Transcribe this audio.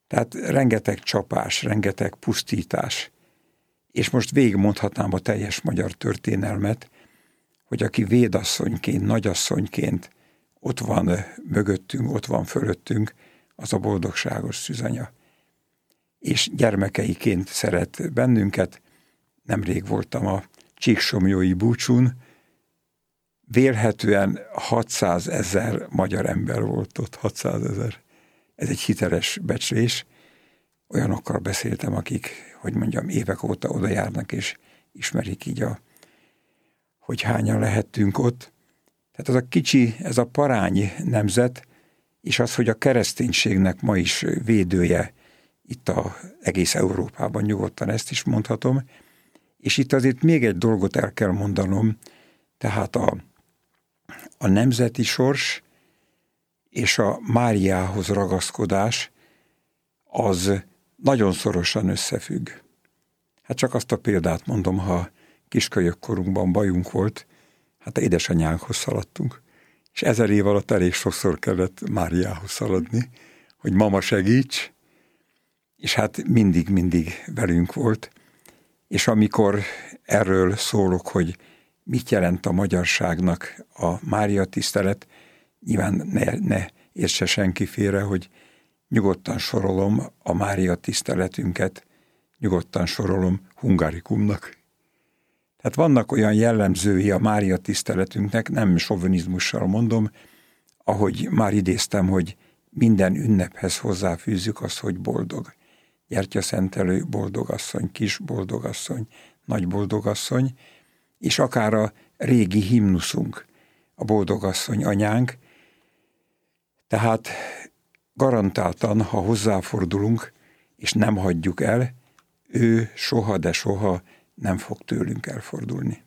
Tehát rengeteg csapás, rengeteg pusztítás. És most végigmondhatnám a teljes magyar történelmet, hogy aki védasszonyként, nagyasszonyként ott van mögöttünk, ott van fölöttünk, az a boldogságos Szűzanya. És gyermekeiként szeret bennünket. Nemrég voltam a Csíksomlyói búcsún, vélhetően 600 000 magyar ember volt ott, 600 000. Ez egy hiteles becslés. Olyanokkal beszéltem, akik, hogy mondjam, évek óta oda járnak, és ismerik így, hogy hányan lehettünk ott. Tehát az a kicsi, ez a parány nemzet, és az, hogy a kereszténységnek ma is védője itt egész Európában, nyugodtan ezt is mondhatom. És itt azért még egy dolgot el kell mondanom, tehát a nemzeti sors és a Máriához ragaszkodás az nagyon szorosan összefügg. Hát csak azt a példát mondom, ha kiskölyök korunkban bajunk volt, hát édesanyánkhoz szaladtunk. És 1000 év alatt elég sokszor kellett Máriához szaladni, hogy mama segíts, és hát mindig velünk volt. És amikor erről szólok, hogy mit jelent a magyarságnak a Mária tisztelet, nyilván ne értse senki félre, hogy nyugodtan sorolom a Mária tiszteletünket, nyugodtan sorolom hungarikumnak. Tehát vannak olyan jellemzői a Mária tiszteletünknek, nem sovinizmussal mondom, ahogy már idéztem, hogy minden ünnephez hozzáfűzzük azt, hogy boldog. Gyertyaszentelő, boldogasszony, kis boldogasszony, nagy boldogasszony, és akár a régi himnuszunk, a boldogasszony anyánk. Tehát garantáltan, ha hozzáfordulunk, és nem hagyjuk el, ő soha, de soha nem fog tőlünk elfordulni.